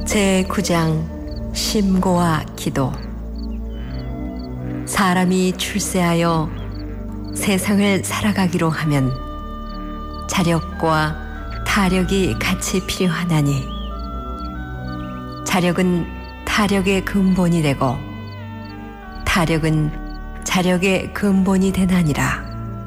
제9장 심고와 기도. 사람이 출세하여 세상을 살아가기로 하면 자력과 타력이 같이 필요하나니 자력은 타력의 근본이 되고 타력은 자력의 근본이 되나니라.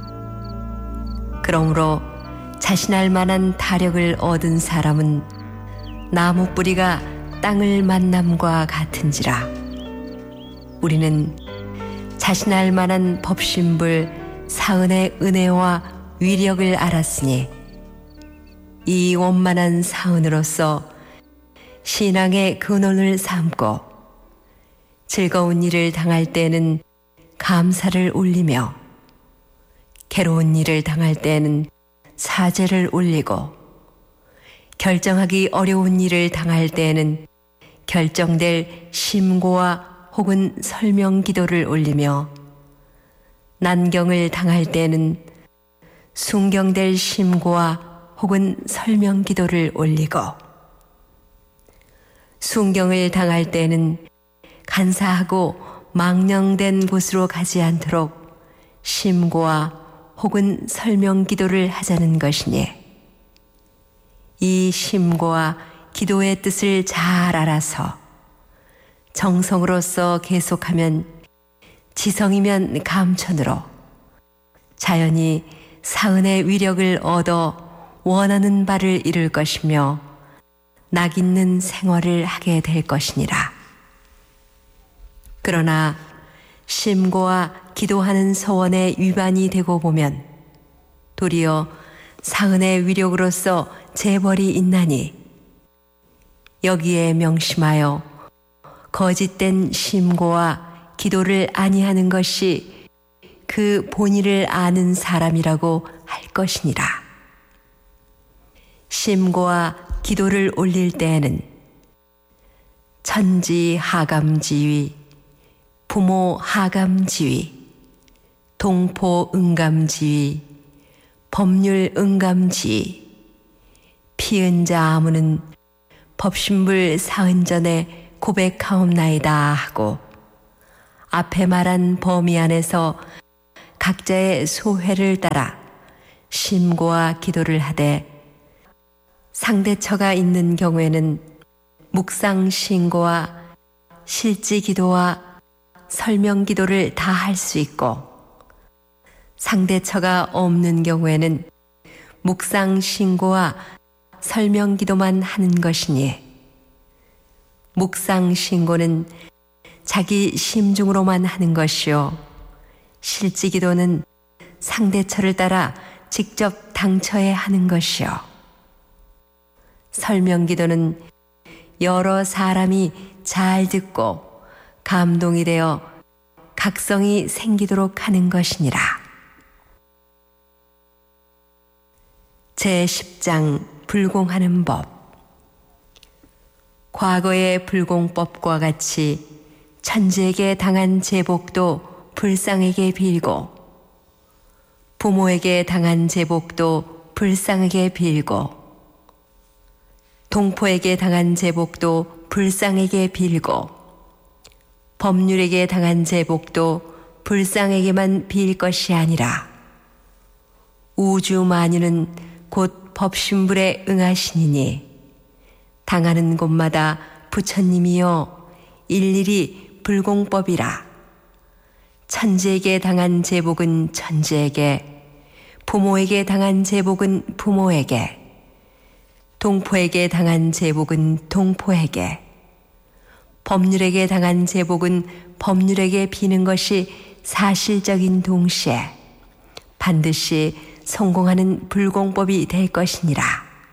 그러므로 자신할 만한 타력을 얻은 사람은 나무 뿌리가 땅을 만남과 같은지라. 우리는 자신할 만한 법신불 사은의 은혜와 위력을 알았으니 이 원만한 사은으로서 신앙의 근원을 삼고 즐거운 일을 당할 때에는 감사를 올리며 괴로운 일을 당할 때에는 사죄를 올리고 결정하기 어려운 일을 당할 때에는 결정될 심고와 혹은 설명 기도를 올리며 난경을 당할 때에는 순경될 심고와 혹은 설명 기도를 올리고 순경을 당할 때에는 간사하고 망령된 곳으로 가지 않도록 심고와 혹은 설명 기도를 하자는 것이니 이 심고와 기도의 뜻을 잘 알아서 정성으로서 계속하면 지성이면 감천으로 자연히 사은의 위력을 얻어 원하는 바를 이룰 것이며 낙 있는 생활을 하게 될 것이니라. 그러나 심고와 기도하는 서원에 위반이 되고 보면 도리어 사은의 위력으로서 재벌이 있나니 여기에 명심하여 거짓된 심고와 기도를 아니하는 것이 그 본의를 아는 사람이라고 할 것이니라. 심고와 기도를 올릴 때에는 천지 하감지위, 부모 하감지위, 동포 응감지위, 법률 응감지위, 피은자 아무는 법신불 사은전에 고백하옵나이다 하고 앞에 말한 범위 안에서 각자의 소회를 따라 심고와 기도를 하되 상대처가 있는 경우에는 묵상신고와 실지기도와 설명기도를 다 할 수 있고 상대처가 없는 경우에는 묵상신고와 설명기도만 하는 것이니 묵상신고는 자기 심중으로만 하는 것이요 실지기도는 상대처를 따라 직접 당처에 하는 것이요 설명기도는 여러 사람이 잘 듣고 감동이 되어 각성이 생기도록 하는 것이니라. 제10장 불공하는 법. 과거의 불공법과 같이 천지에게 당한 제복도 불상에게 빌고 부모에게 당한 제복도 불상에게 빌고 동포에게 당한 제복도 불상에게 빌고 법률에게 당한 제복도 불상에게만 빌 것이 아니라 우주 만유는 곧 법신불에 응하시니니 당하는 곳마다 부처님이여 일일이 불공법이라. 천지에게 당한 제복은 천지에게, 부모에게 당한 제복은 부모에게, 동포에게 당한 제복은 동포에게, 법률에게 당한 제복은 법률에게 비는 것이 사실적인 동시에 반드시 성공하는 불공법이 될 것이니라.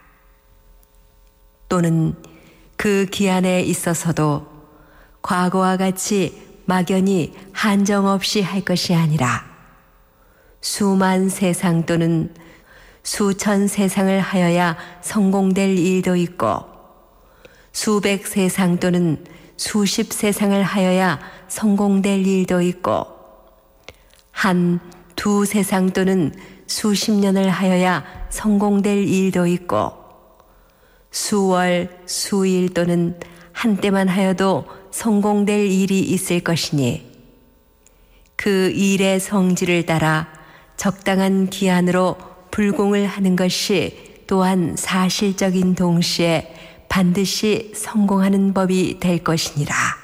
또는 그 기한에 있어서도 과거와 같이 막연히 한정없이 할 것이 아니라 수만 세상 또는 수천 세상을 하여야 성공될 일도 있고 수백 세상 또는 수십 세상을 하여야 성공될 일도 있고 한 두 세상 또는 수십 년을 하여야 성공될 일도 있고 수월, 수일 또는 한때만 하여도 성공될 일이 있을 것이니 그 일의 성질을 따라 적당한 기한으로 불공을 하는 것이 또한 사실적인 동시에 반드시 성공하는 법이 될 것이니라.